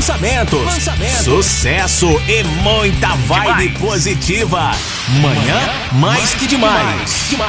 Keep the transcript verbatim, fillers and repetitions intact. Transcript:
lançamentos, lançamentos, sucesso e muita vibe demais. Positiva. Manhã mais que demais. demais.